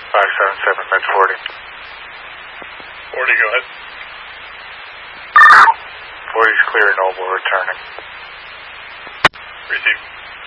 577, that's 40. 40, go ahead. 40's clear, Noble, returning. Receive.